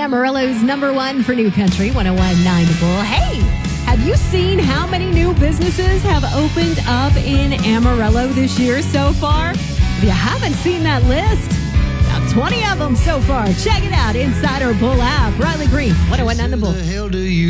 Amarillo's number one for New Country, 101.9 The Bull. Hey, have you seen how many new businesses have opened up in Amarillo this year so far? If you haven't seen that list, about 20 of them so far. Check it out inside our Bull app. Riley Green, 101.9 The Bull.